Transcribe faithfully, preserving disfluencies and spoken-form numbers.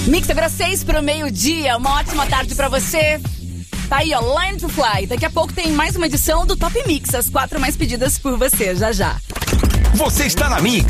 Mix agora seis pro meio-dia. Uma ótima tarde pra você. Tá aí, ó, Learn to Fly. Daqui a pouco tem mais uma edição do Top Mix, as quatro mais pedidas por você, já já. Você está na Mix,